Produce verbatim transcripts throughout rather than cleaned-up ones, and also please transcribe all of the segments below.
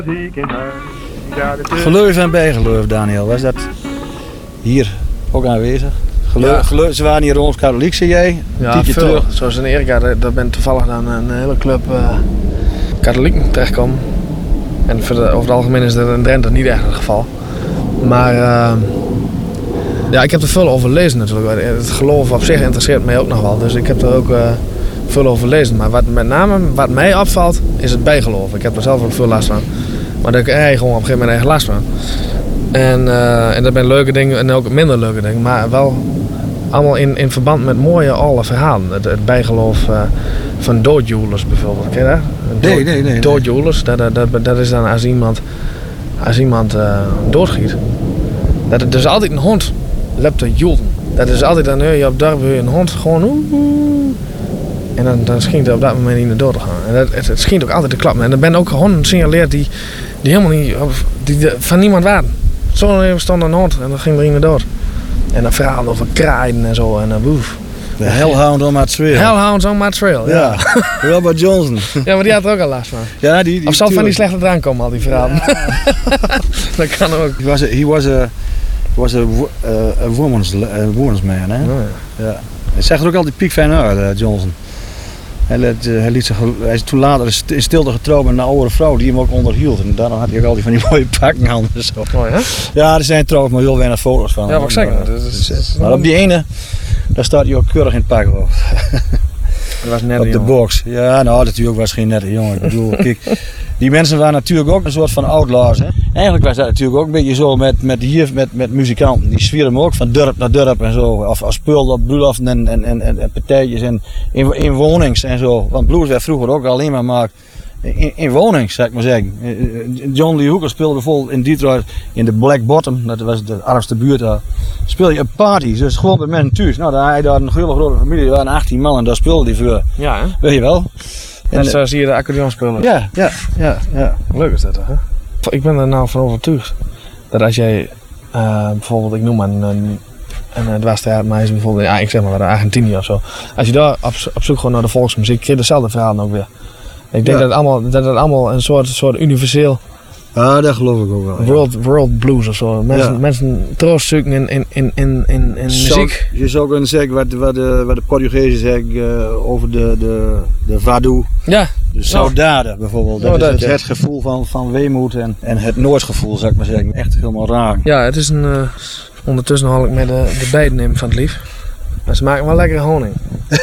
Geloof en bijgeloof, Daniel, was dat hier ook aanwezig? Geloof, Ja. geloof, ze waren hier Rooms-Katholiek, zei jij? Ja, veel. Terug. Zoals in Erika, daar ben toevallig dan een hele club uh, katholieken terechtkomen. En voor de, over het algemeen is dat in Drenthe niet echt het geval. Maar uh, ja, ik heb er veel over gelezen natuurlijk. Het geloof op zich interesseert mij ook nog wel. Dus ik heb er ook uh, veel over gelezen. Maar wat met name wat mij opvalt, is het bijgeloof. Ik heb er zelf ook veel last van. Maar daar heb ik eigenlijk gewoon op een gegeven moment eigen last van. En, uh, en dat zijn leuke dingen en ook minder leuke dingen. Maar wel allemaal in, in verband met mooie oude verhalen. Het, het bijgeloof uh, van doodjoelers bijvoorbeeld. Ken je dat? Dood, Nee, nee, nee. Doodjoelers, dat, dat, dat, dat is dan als iemand, als iemand uh, doodschiet. Dat er dus altijd een hond loopt te joelen. Dat is altijd dan, je op daar weer een hond gewoon oeh, oeh. En dan, dan schijnt hij op dat moment niet naar dood te gaan. En dat, het, het schijnt ook altijd te klappen. En er zijn ook honden signaleerd die, die helemaal niet, die, die van niemand waren. Zo even stond een hond en dan ging er iemand dood. En dan verhalen over kraaien en zo en dan woef. De Hellhound on my trail. Hellhounds on my trail, ja. Ja, Robert Johnson. Ja, maar die had er ook al last van. Ja, die, die Of zal het van die tuurlijk. slechte drank komen, al die verhalen. Ja. Dat kan ook. He was a, he was a, was a, wo- uh, a, woman's, a woman's man, hè? Oh, ja. Ja. Hij zag er ook altijd piekfijn uit, uh, Johnson. Hij, liet, uh, hij, liet zich, hij is toen later in stilte getrouwd met een oude vrouw die hem ook onderhield. En daarom had hij ook altijd van die mooie pakken aan. Zo. Oh, ja? Ja, er zijn trouwens maar heel weinig foto's van. Ja, wat ik zeg. Maar, Dat is- dat is- maar op die ene, daar staat hij ook keurig in het pak op. Dat was net Op een de jongen. box. Ja, nou, natuurlijk was geen nette jongen. Ik bedoel, kijk, die mensen waren natuurlijk ook een soort van outlaws. Hè? Eigenlijk was dat natuurlijk ook een beetje zo met, met hier, met, met muzikanten. Die zwieren ook van dorp naar dorp en zo. Of als speelden op bruiloften en, en, en, en, en partijtjes en in, in wonings en zo. Want blues werd vroeger ook alleen maar gemaakt in, in wonings, zou ik maar zeggen. John Lee Hooker speelde bijvoorbeeld in Detroit in de Black Bottom. Dat was de armste buurt daar. Speelde je op parties, dus gewoon bij mensen thuis. Nou, daar had je daar een hele grote familie, er waren achttien man en daar speelde hij voor. Ja, hè? Weet je wel? En zo zie je de accordeon spelen. Ja, ja, ja, ja. Leuk is dat, hè? Ik ben er nou van overtuigd dat als jij uh, bijvoorbeeld, ik noem maar een, een, een dwarstheatermeisje bijvoorbeeld, ja, ik zeg maar wat, Argentinië of zo. Als je daar op, op zoek gaat naar de volksmuziek, krijg je dezelfde verhalen ook weer. Ik denk Ja. dat, het allemaal, dat het allemaal een soort, soort universeel Ja, dat geloof ik ook wel. Ja. world, world blues of zo. Mensen, Ja. mensen troost zoeken in, in, in, in, in, in Zou- muziek. Je zou kunnen zeggen wat, wat, de, wat de Portugezen zeggen uh, over de, de, de vadu. Ja, De saudade bijvoorbeeld. Dat Oh, is dat, het, ja. het gevoel van, van weemoed en, en het Noordsgevoel, zou ik maar zeggen. Echt helemaal raar. ja, het is een... Uh, ondertussen haal ik met de, de bijten in van het lief. Maar ze maken wel lekkere honing.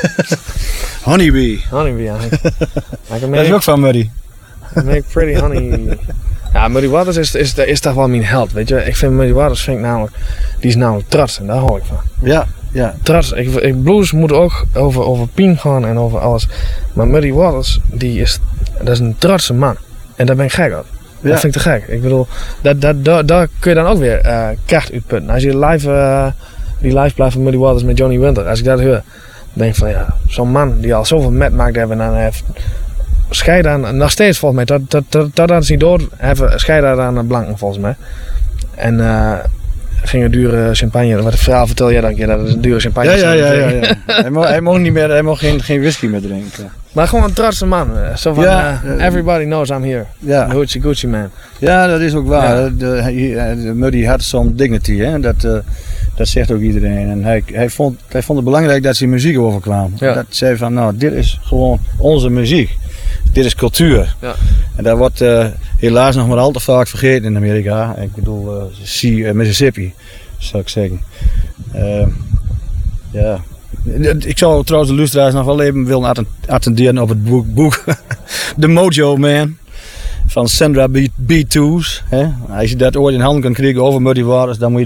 Honeybee. Honeybee eigenlijk. I can Dat is make, ook van Muddy. make pretty honey. Ja, Muddy Waters is, is, is toch wel mijn held, weet je. Ik vind Muddy Waters vind ik namelijk, die is namelijk trots en daar hou ik van. Ja, ja. Trots, ik, ik, blues moet ook over, over Pien gaan en over alles. Maar Muddy Waters, die is, dat is een trotse man. En daar ben ik gek op. Ja. Dat vind ik te gek. Ik bedoel, dat, dat, daar, daar kun je dan ook weer uh, kracht uitputten. Als je live, uh, die live blijft van Muddy Waters met Johnny Winter, als ik dat hoor, dan denk ik van ja, zo'n man die al zoveel met maakt hebben en dan heeft scheid aan, nog steeds volgens mij, tot, tot, tot, tot aan zijn dood, hebben scheid aan de blanken volgens mij. En uh, ging een dure champagne, wat het verhaal vertel jij dan, ja, dat is een dure champagne. Ja, ja, ja, ja, ja. hij, mocht, hij mocht niet meer, hij mocht geen, geen whisky meer drinken. Maar gewoon een trotse man. uh, Zo van, Ja, uh, uh, everybody knows I'm here. Ja. The Hoochie Goochie man. Ja, dat is ook waar. Ja. De, hij- de Muddy had some dignity, hè? Dat, uh, dat zegt ook iedereen. En hij, hij, vond, hij vond het belangrijk dat zijn muziek overkwam. Ja. Dat zei van, nou, dit is gewoon onze muziek. Dit is cultuur. Ja. En dat wordt uh, helaas nog maar al te vaak vergeten in Amerika. Ik bedoel, uh, see, uh, Mississippi, zou ik zeggen. Uh, ja. Ik zou trouwens de luisteraars nog wel even willen atten- attenderen op het boek, boek The Mojo Man van Sandra B. B. Toos. Hè? Als je dat ooit in handen kan krijgen over Muddy Waters, dan moet je